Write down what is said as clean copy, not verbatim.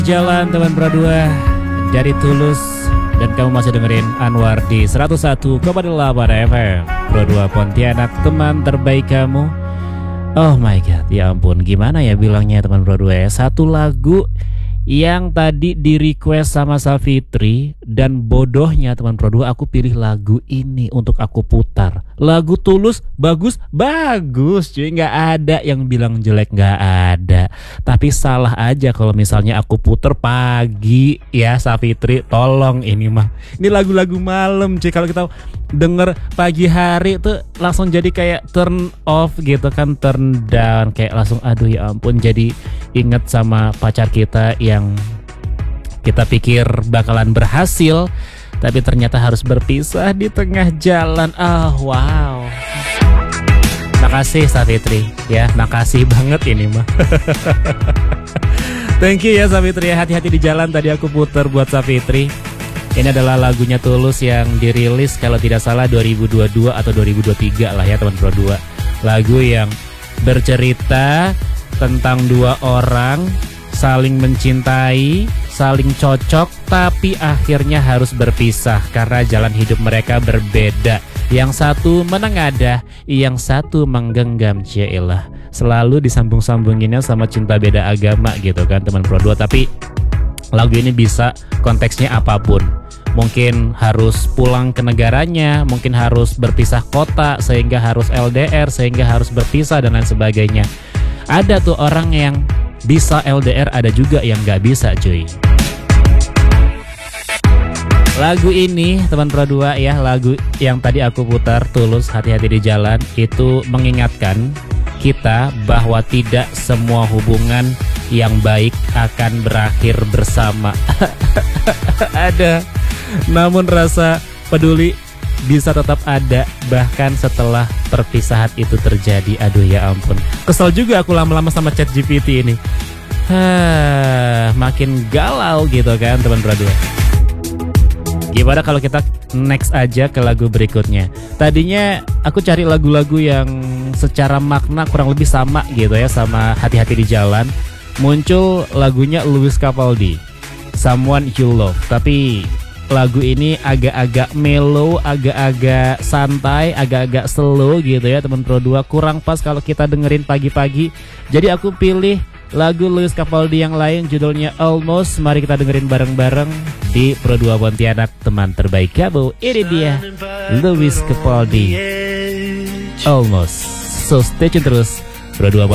Jalan teman Pro 2 dari Tulus. Dan kamu masih dengerin Anwar di 101,8 FM Pro 2 Pontianak, teman terbaik kamu. Oh my god, ya ampun, gimana ya bilangnya teman Pro 2 ya. Satu lagu yang tadi di request sama Savitri, dan bodohnya teman Pro 2 aku pilih lagu ini untuk aku putar. Lagu Tulus bagus cuy, nggak ada yang bilang jelek, nggak ada. Tapi salah aja kalau misalnya aku puter pagi ya Savitri, tolong ini lagu-lagu malam cuy. Kalau kita denger pagi hari tuh langsung jadi kayak turn off gitu kan, turn down, kayak langsung aduh ya ampun, jadi inget sama pacar kita yang kita pikir bakalan berhasil, tapi ternyata harus berpisah di tengah jalan. Wow. Makasih Savitri ya, makasih banget ini mah. Thank you ya Savitri ya, hati-hati di jalan tadi aku puter buat Savitri. Ini adalah lagunya Tulus yang dirilis kalau tidak salah 2022 atau 2023 lah ya teman Pro 2. Lagu yang bercerita tentang dua orang saling mencintai, saling cocok, tapi akhirnya harus berpisah karena jalan hidup mereka berbeda. Yang satu menengadah, yang satu menggenggam. Cielah, selalu disambung-sambunginnya sama cinta beda agama gitu kan teman Pro 2. Tapi lagu ini bisa konteksnya apapun. Mungkin harus pulang ke negaranya, mungkin harus berpisah kota sehingga harus LDR, sehingga harus berpisah dan lain sebagainya. Ada tuh orang yang bisa LDR, ada juga yang gak bisa cuy. Lagu ini teman Pro 2 ya, lagu yang tadi aku putar Tulus Hati-Hati di Jalan, itu mengingatkan kita bahwa tidak semua hubungan yang baik akan berakhir bersama. Ada, namun rasa peduli bisa tetap ada bahkan setelah perpisahan itu terjadi. Aduh ya ampun, kesel juga aku lama-lama sama ChatGPT ini. Makin galau gitu kan teman Pro 2. Gimana kalau kita next aja ke lagu berikutnya. Tadinya aku cari lagu-lagu yang secara makna kurang lebih sama gitu ya sama Hati-Hati di Jalan. Muncul lagunya Lewis Capaldi, Someone You Love. Tapi lagu ini agak-agak mellow, agak-agak santai, agak-agak slow gitu ya teman Pro 2. Kurang pas kalau kita dengerin pagi-pagi. Jadi aku pilih lagu Lewis Capaldi yang lain, judulnya Almost. Mari kita dengerin bareng-bareng di Pro 2 Pontianak, teman terbaik kamu. Ini dia Lewis Capaldi, Almost. So stay tune terus Pro 2